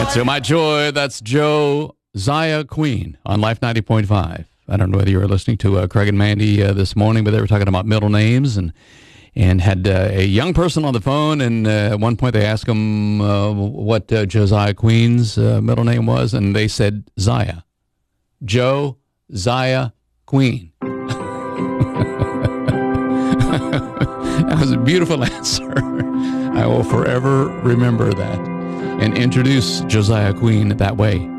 To My Joy, that's Josiah Queen on Life 90.5. I don't know whether you were listening to Craig and Mandy this morning, but they were talking about middle names and had a young person on the phone, and at one point they asked him what Josiah Queen's middle name was, and they said Zaya. Josiah Queen. That was a beautiful answer. I will forever remember that and introduce Josiah Queen that way.